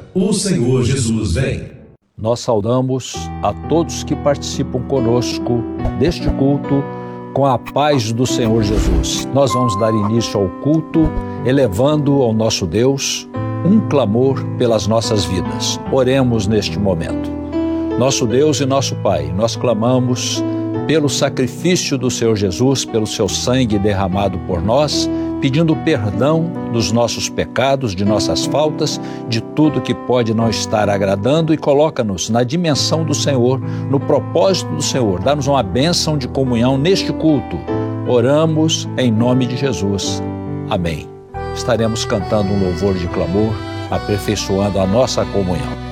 O Senhor Jesus vem. Nós saudamos a todos que participam conosco deste culto com a paz do Senhor Jesus. Nós vamos dar início ao culto, elevando ao nosso Deus um clamor pelas nossas vidas. Oremos neste momento. Nosso Deus e nosso Pai, nós clamamos pelo sacrifício do Senhor Jesus, pelo seu sangue derramado por nós, pedindo perdão dos nossos pecados, de nossas faltas, de tudo que pode não estar agradando, e coloca-nos na dimensão do Senhor, no propósito do Senhor. Dá-nos uma bênção de comunhão neste culto. Oramos em nome de Jesus. Amém. Estaremos cantando um louvor de clamor, aperfeiçoando a nossa comunhão.